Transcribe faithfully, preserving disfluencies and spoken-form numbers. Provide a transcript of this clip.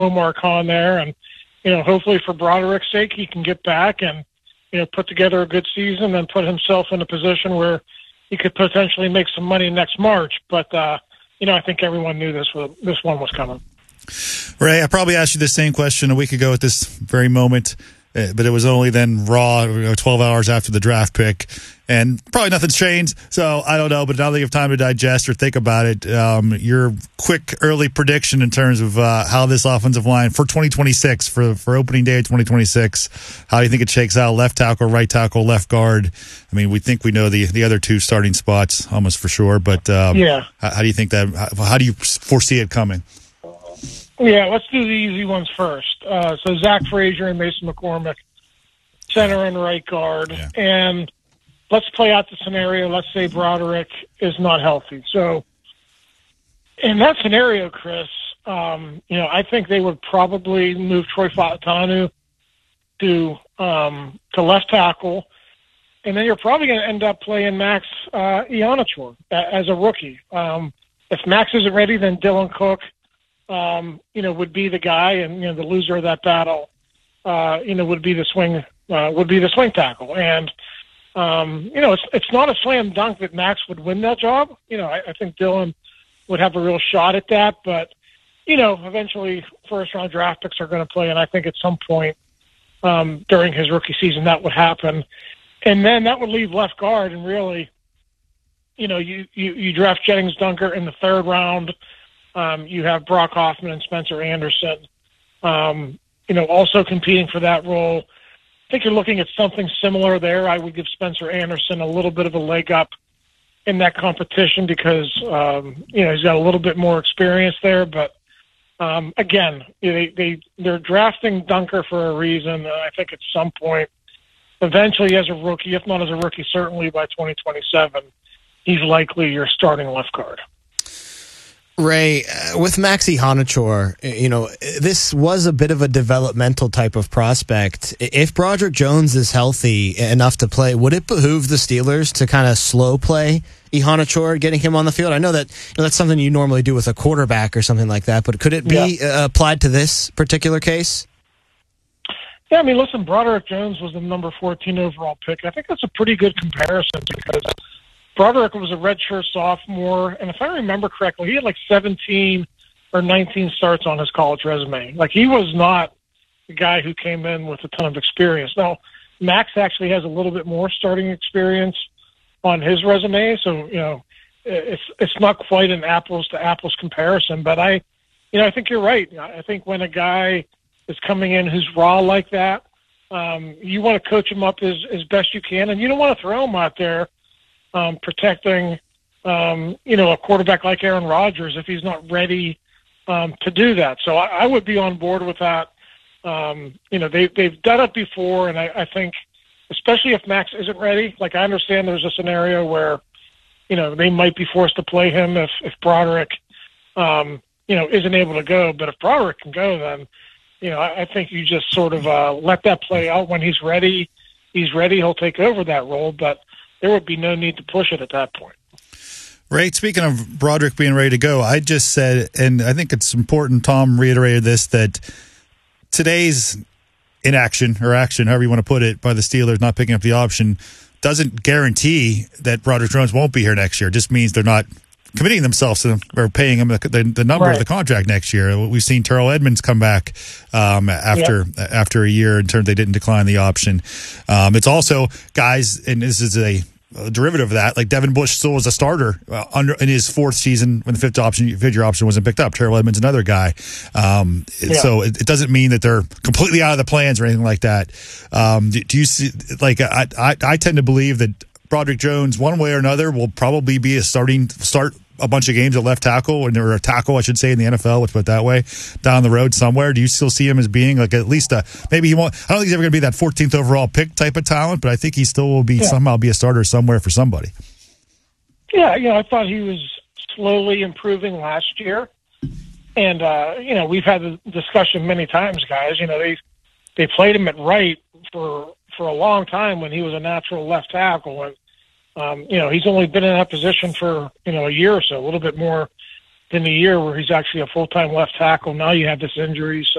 Omar Khan there. And, you know, hopefully for Broderick's sake, he can get back and, you know, put together a good season and put himself in a position where he could potentially make some money next March. But, uh, you know, I think everyone knew this was, this one was coming. Ray, I probably asked you the same question a week ago at this very moment, uh, but it was only then raw, you know, twelve hours after the draft pick, and probably nothing's changed. So I don't know, but now that you have time to digest or think about it, um, your quick early prediction in terms of uh, how this offensive line for twenty twenty-six, for for opening day of twenty twenty-six, how do you think it shakes out? Left tackle, right tackle, left guard. I mean, we think we know the the other two starting spots almost for sure, but um, yeah, how, how do you think that? How, how do you foresee it coming? Yeah, let's do the easy ones first. Uh, so Zach Frazier and Mason McCormick, center and right guard. Yeah. And let's play out the scenario. Let's say Broderick is not healthy. So in that scenario, Chris, um, you know, I think they would probably move Troy Fautanu to um, to left tackle. And then you're probably going to end up playing Max uh, Ionichor as a rookie. Um, if Max isn't ready, then Dylan Cook, Um, you know, would be the guy, and you know, the loser of that battle, uh, you know, would be the swing, uh, would be the swing tackle. And um, you know, it's it's not a slam dunk that Max would win that job. You know, I, I think Dylan would have a real shot at that. But you know, eventually, first round draft picks are going to play, and I think at some point um, during his rookie season that would happen. And then that would leave left guard, and really, you know, you you, you draft Jennings Dunker in the third round. Um, you have Brock Hoffman and Spencer Anderson, um, you know, also competing for that role. I think you're looking at something similar there. I would give Spencer Anderson a little bit of a leg up in that competition because, um, you know, he's got a little bit more experience there. But, um, again, they, they, they're drafting Dunker for a reason. And I think at some point, eventually as a rookie, if not as a rookie, certainly by twenty twenty-seven, he's likely your starting left guard. Ray, uh, with Maxi Ionichor, you know, this was a bit of a developmental type of prospect. If Broderick Jones is healthy enough to play, would it behoove the Steelers to kind of slow play Ionichor, getting him on the field? I know that you know, that's something you normally do with a quarterback or something like that, but could it be yeah. uh, applied to this particular case? Yeah, I mean, listen, Broderick Jones was the number fourteen overall pick. I think that's a pretty good comparison because Broderick was a redshirt sophomore, and if I remember correctly, he had like seventeen or nineteen starts on his college resume. Like, he was not the guy who came in with a ton of experience. Now, Max actually has a little bit more starting experience on his resume, so, you know, it's it's not quite an apples-to-apples comparison, but I, you know, I think you're right. I think when a guy is coming in who's raw like that, um, you want to coach him up as, as best you can, and you don't want to throw him out there Um, protecting, um, you know, a quarterback like Aaron Rodgers if he's not ready um, to do that. So I, I would be on board with that. Um, you know, they, they've done it before, and I, I think, especially if Max isn't ready, like I understand there's a scenario where, you know, they might be forced to play him if, if Broderick, um, you know, isn't able to go. But if Broderick can go, then, you know, I, I think you just sort of uh, let that play out. When he's ready, he's ready, he'll take over that role. But there would be no need to push it at that point. Ray, speaking of Broderick being ready to go, I just said, and I think it's important, Tom reiterated this, that today's inaction or action, however you want to put it, by the Steelers not picking up the option doesn't guarantee that Broderick Jones won't be here next year. It just means they're not committing themselves to them or paying him the, the, the number right. of the contract next year. We've seen Terrell Edmonds come back um, after yep. after a year in terms they didn't decline the option. Um, it's also guys, and this is a, a derivative of that, like Devin Bush still was a starter uh, under in his fourth season when the fifth option, fifth year option wasn't picked up. Terrell Edmonds, another guy. Um, yeah. So it, it doesn't mean that they're completely out of the plans or anything like that. Um, do, do you see? Like I, I, I tend to believe that Broderick Jones, one way or another, will probably be a starting start a bunch of games at left tackle, or a tackle, I should say, in the N F L, let's put it that way, down the road somewhere. Do you still see him as being like at least a, maybe he won't, I don't think he's ever going to be that fourteenth overall pick type of talent, but I think he still will be yeah. somehow be a starter somewhere for somebody. Yeah, you know, I thought he was slowly improving last year. And, uh, you know, we've had the discussion many times, guys. You know, they they played him at right for for a long time when he was a natural left tackle. And, Um, you know, he's only been in that position for, you know, a year or so, a little bit more in the year where he's actually a full-time left tackle. Now you have this injury, so